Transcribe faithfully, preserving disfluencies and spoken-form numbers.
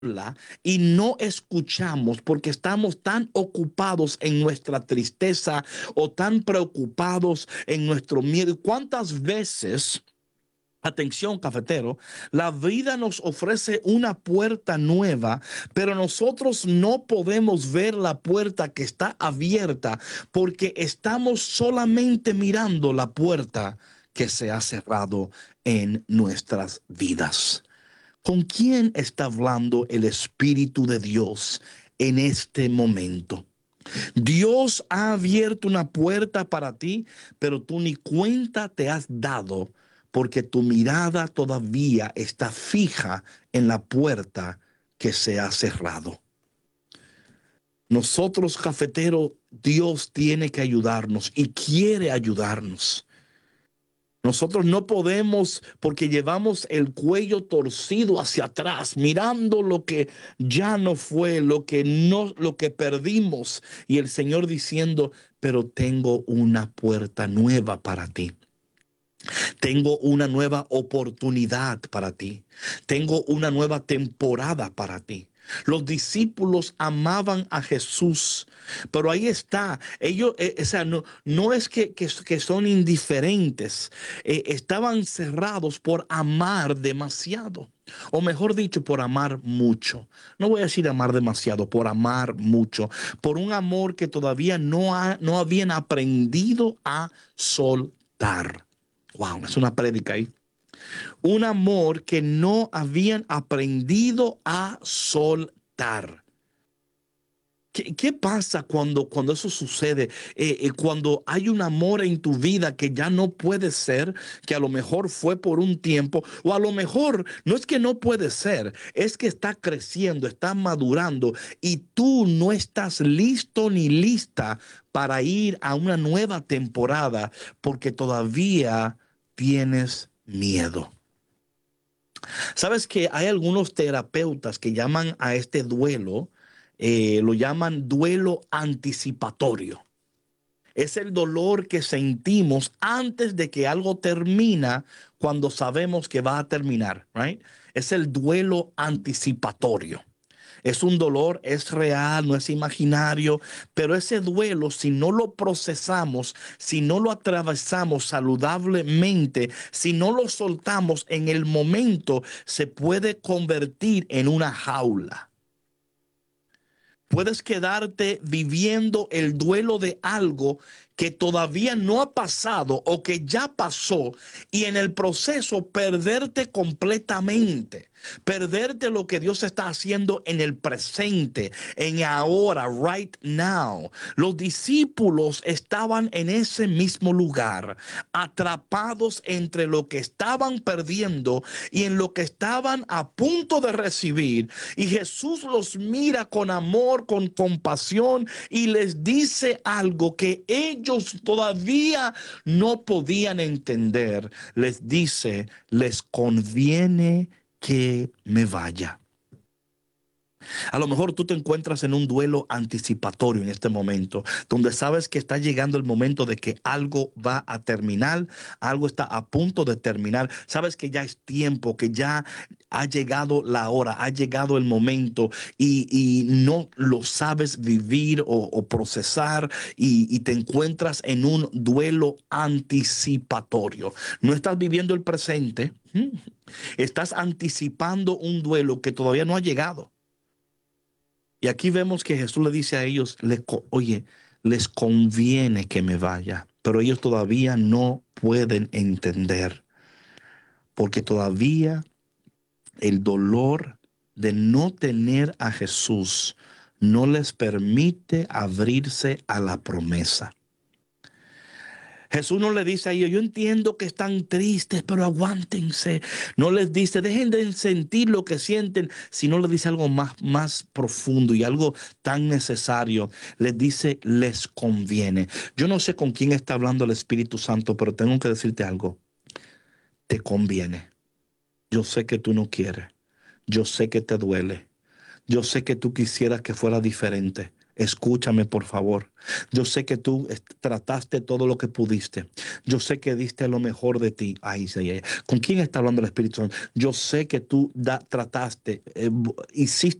y no escuchamos porque estamos tan ocupados en nuestra tristeza o tan preocupados en nuestro miedo. ¿Cuántas veces, atención cafetero, la vida nos ofrece una puerta nueva, pero nosotros no podemos ver la puerta que está abierta porque estamos solamente mirando la puerta que se ha cerrado en nuestras vidas? ¿Con quién está hablando el Espíritu de Dios en este momento? Dios ha abierto una puerta para ti, pero tú ni cuenta te has dado porque tu mirada todavía está fija en la puerta que se ha cerrado. Nosotros, cafeteros, Dios tiene que ayudarnos y quiere ayudarnos. Nosotros no podemos, porque llevamos el cuello torcido hacia atrás, mirando lo que ya no fue, lo que no, lo que perdimos, y el Señor diciendo, pero tengo una puerta nueva para ti. Tengo una nueva oportunidad para ti. Tengo una nueva temporada para ti. Los discípulos amaban a Jesús, pero ahí está. Ellos, eh, o sea, no, no es que, que, que son indiferentes. Eh, estaban cerrados por amar demasiado. O mejor dicho, por amar mucho. No voy a decir amar demasiado, por amar mucho. Por un amor que todavía no, ha, no habían aprendido a soltar. Wow, es una prédica ahí. Un amor que no habían aprendido a soltar. ¿Qué, qué pasa cuando, cuando eso sucede? Eh, eh, cuando hay un amor en tu vida que ya no puede ser, que a lo mejor fue por un tiempo, o a lo mejor no es que no puede ser, es que está creciendo, está madurando y tú no estás listo ni lista para ir a una nueva temporada porque todavía tienes miedo. Sabes que hay algunos terapeutas que llaman a este duelo, eh, lo llaman duelo anticipatorio. Es el dolor que sentimos antes de que algo termina cuando sabemos que va a terminar, right? Es el duelo anticipatorio. Es un dolor, es real, no es imaginario, pero ese duelo, si no lo procesamos, si no lo atravesamos saludablemente, si no lo soltamos en el momento, se puede convertir en una jaula. Puedes quedarte viviendo el duelo de algo que todavía no ha pasado o que ya pasó y en el proceso perderte completamente, perderte lo que Dios está haciendo en el presente, en ahora, right now. Los discípulos estaban en ese mismo lugar, atrapados entre lo que estaban perdiendo y en lo que estaban a punto de recibir. Y Jesús los mira con amor, con compasión y les dice algo que ellos todavía no podían entender. Les dice, les conviene que me vaya. A lo mejor tú te encuentras en un duelo anticipatorio en este momento, donde sabes que está llegando el momento de que algo va a terminar, algo está a punto de terminar, sabes que ya es tiempo, que ya ha llegado la hora, ha llegado el momento y, y no lo sabes vivir o, o procesar y, y te encuentras en un duelo anticipatorio. No estás viviendo el presente, estás anticipando un duelo que todavía no ha llegado. Y aquí vemos que Jesús le dice a ellos, les, oye, les conviene que me vaya, pero ellos todavía no pueden entender, porque todavía el dolor de no tener a Jesús no les permite abrirse a la promesa. Jesús no le dice a ellos, yo entiendo que están tristes, pero aguántense. No les dice, dejen de sentir lo que sienten, sino les dice algo más, más profundo y algo tan necesario. Les dice, les conviene. Yo no sé con quién está hablando el Espíritu Santo, pero tengo que decirte algo. Te conviene. Yo sé que tú no quieres. Yo sé que te duele. Yo sé que tú quisieras que fuera diferente. Escúchame, por favor. Yo sé que tú est- trataste todo lo que pudiste. Yo sé que diste lo mejor de ti. Ay, sí, ay. ¿Con quién está hablando el Espíritu Santo? Yo sé que tú da- trataste, eh, bu- hiciste